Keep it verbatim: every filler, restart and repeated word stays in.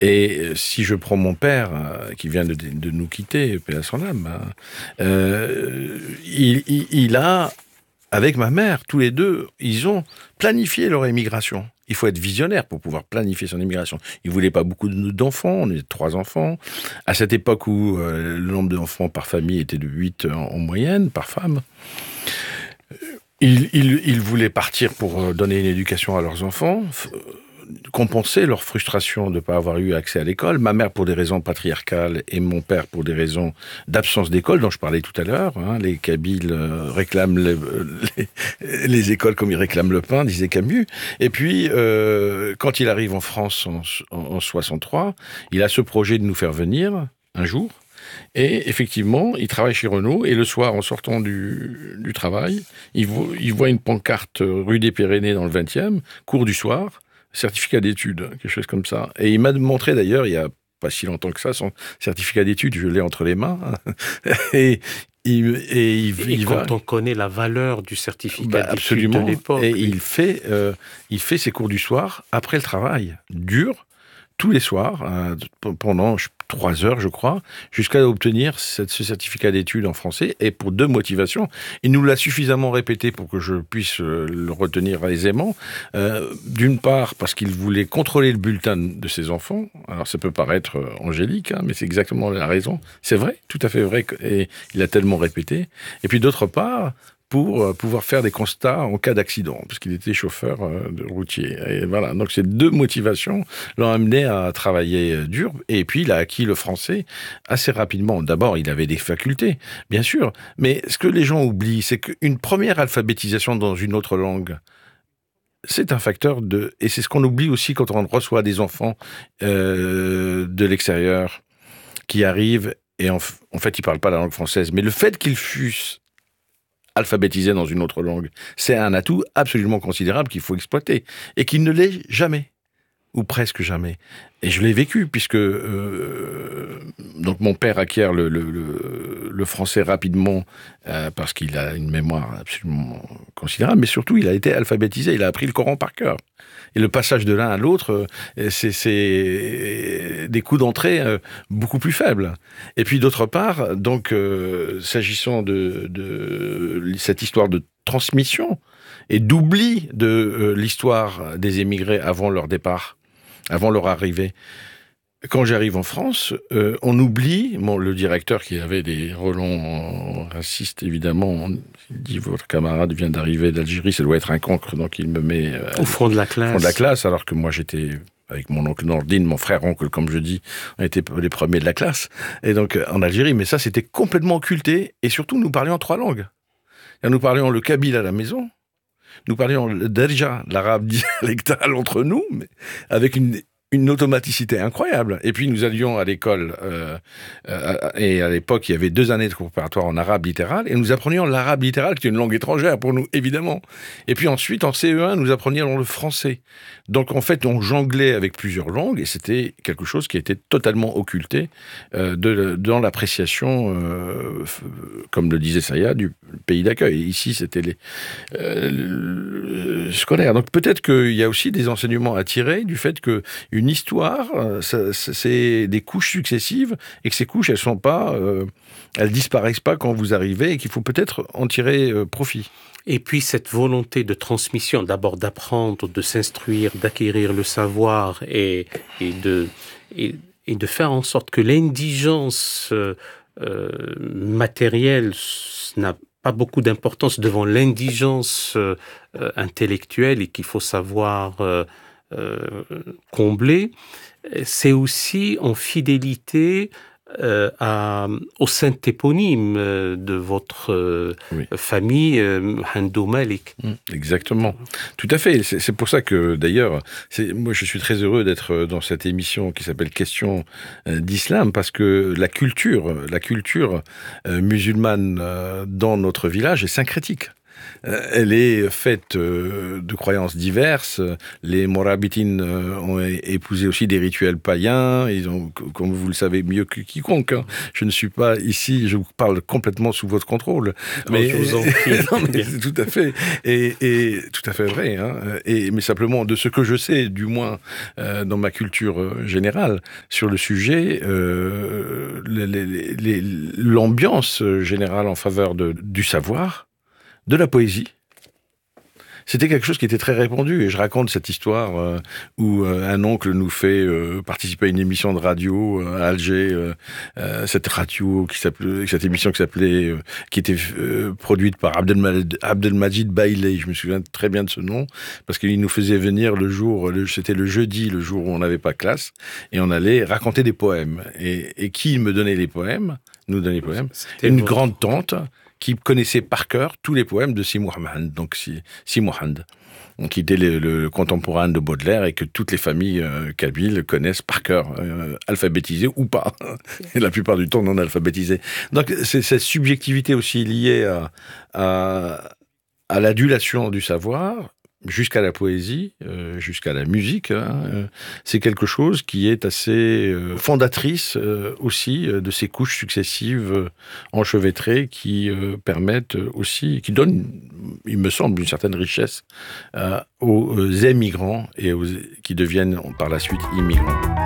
Et si je prends mon père, euh, qui vient de, de nous quitter, paix à son âme, hein, euh, il, il, il a, avec ma mère, tous les deux, ils ont planifié leur émigration. Il faut être visionnaire pour pouvoir planifier son immigration. Ils ne voulaient pas beaucoup d'enfants, on est trois enfants. À cette époque où euh, le nombre d'enfants par famille était de huit en, en moyenne, par femme, ils, ils, ils voulaient partir pour donner une éducation à leurs enfants, compenser leur frustration de ne pas avoir eu accès à l'école. Ma mère pour des raisons patriarcales et mon père pour des raisons d'absence d'école, dont je parlais tout à l'heure. Hein. Les Kabyles euh, réclament les, les, les écoles comme ils réclament le pain, disait Camus. Et puis, euh, quand il arrive en France en, en, en soixante-trois, il a ce projet de nous faire venir un jour. Et effectivement, il travaille chez Renault, et le soir, en sortant du, du travail, il voit, il voit une pancarte rue des Pyrénées dans le vingtième, cours du soir, certificat d'études, quelque chose comme ça. Et il m'a montré d'ailleurs, il y a pas si longtemps que ça, son certificat d'études, je l'ai entre les mains. et il, et il, et il quand va... on connaît la valeur du certificat bah, d'études absolument. de l'époque. Et oui. il fait, euh, il fait ses cours du soir après le travail, dur, tous les soirs, euh, pendant trois heures, je crois, jusqu'à obtenir cette, ce certificat d'études en français, et pour deux motivations. Il nous l'a suffisamment répété pour que je puisse euh, le retenir aisément. Euh, d'une part, parce qu'il voulait contrôler le bulletin de ses enfants. Alors, ça peut paraître euh, angélique, hein, mais c'est exactement la raison. C'est vrai, tout à fait vrai, et il l'a tellement répété. Et puis, d'autre part, pour pouvoir faire des constats en cas d'accident, parce qu'il était chauffeur euh, de routier. Et voilà, donc ces deux motivations l'ont amené à travailler dur, et puis il a acquis le français assez rapidement. D'abord, il avait des facultés, bien sûr, mais ce que les gens oublient, c'est qu'une première alphabétisation dans une autre langue, c'est un facteur de... Et c'est ce qu'on oublie aussi quand on reçoit des enfants euh, de l'extérieur qui arrivent, et en, en fait, ils ne parlent pas la langue française, mais le fait qu'ils fussent alphabétisé dans une autre langue, c'est un atout absolument considérable qu'il faut exploiter, et qui ne l'est jamais, ou presque jamais. Et je l'ai vécu, puisque euh, donc mon père acquiert le, le, le, le français rapidement, euh, parce qu'il a une mémoire absolument considérable, mais surtout il a été alphabétisé, il a appris le Coran par cœur. Et le passage de l'un à l'autre, c'est, c'est des coups d'entrée euh, beaucoup plus faibles. Et puis d'autre part, donc euh, s'agissant de, de cette histoire de transmission et d'oubli de euh, l'histoire des émigrés avant leur départ, avant leur arrivée. Quand j'arrive en France, euh, on oublie, bon, le directeur qui avait des relents racistes, évidemment, il dit « Votre camarade vient d'arriver d'Algérie, ça doit être un cancre », donc il me met euh, au fond de la classe. Au fond de la classe, alors que moi j'étais... avec mon oncle Nordine, mon frère-oncle, comme je dis, on était les premiers de la classe, et donc en Algérie, mais ça c'était complètement occulté, et surtout nous parlions trois langues. Et nous parlions le kabyle à la maison, nous parlions le derja, l'arabe dialectal entre nous, mais avec une, une automaticité incroyable. Et puis nous allions à l'école, euh, euh, et à l'époque il y avait deux années de cours préparatoires en arabe littéral, et nous apprenions l'arabe littéral, qui est une langue étrangère pour nous, évidemment. Et puis ensuite, en C E un, nous apprenions le français. Donc en fait, on jonglait avec plusieurs langues, et c'était quelque chose qui était totalement occulté euh, de, dans l'appréciation, euh, comme le disait Saya, du pays d'accueil. Et ici, c'était les euh, scolaires. Donc peut-être qu'il y a aussi des enseignements à tirer du fait que une histoire, ça, c'est des couches successives, et que ces couches, elles sont pas, euh, elles disparaissent pas quand vous arrivez, et qu'il faut peut-être en tirer euh, profit. Et puis cette volonté de transmission, d'abord d'apprendre, de s'instruire, d'acquérir le savoir, et, et, de, et, et de faire en sorte que l'indigence euh, matérielle n'a pas beaucoup d'importance devant l'indigence euh, intellectuelle, et qu'il faut savoir euh, euh, combler. C'est aussi en fidélité euh, à, au saint éponyme de votre euh, oui. famille, euh, Handou Malik. Exactement, tout à fait. C'est, c'est pour ça que, d'ailleurs, c'est, moi je suis très heureux d'être dans cette émission qui s'appelle Questions d'Islam, parce que la culture, la culture euh, musulmane euh, dans notre village est syncrétique. Euh, elle est faite euh, de croyances diverses. Les Morabitines euh, ont épousé aussi des rituels païens. Ils ont, comme vous le savez mieux que quiconque, hein. Je ne suis pas ici, je vous parle complètement sous votre contrôle. Mais, je vous en prie. non, mais c'est tout à fait, et, et tout à fait vrai. Hein. Et, mais simplement, de ce que je sais, du moins euh, dans ma culture euh, générale, sur le sujet, euh, les, les, les, l'ambiance générale en faveur de, du savoir, de la poésie, c'était quelque chose qui était très répandu. Et je raconte cette histoire euh, où euh, un oncle nous fait euh, participer à une émission de radio euh, à Alger, euh, euh, cette radio qui s'appelait, cette émission qui s'appelait, euh, qui était euh, produite par Abdelmajid, Abdelmajid Bailey. Je me souviens très bien de ce nom parce qu'il nous faisait venir le jour, le, c'était le jeudi, le jour où on n'avait pas classe, et on allait raconter des poèmes. Et, et qui me donnait les poèmes, nous donnait les poèmes, c'était une votre... grande tante qui connaissait par cœur tous les poèmes de Si Mouhamad, donc Si, si Mouhamad, qui était le, le contemporain de Baudelaire et que toutes les familles euh, kabyles connaissent par cœur, euh, alphabétisées ou pas, et la plupart du temps non alphabétisées. Donc c'est cette subjectivité aussi liée à, à, à l'adulation du savoir, jusqu'à la poésie, euh, jusqu'à la musique, hein, euh, c'est quelque chose qui est assez euh, fondatrice euh, aussi euh, de ces couches successives euh, enchevêtrées qui euh, permettent aussi, qui donnent, il me semble, une certaine richesse euh, aux émigrants et aux, qui deviennent par la suite immigrants.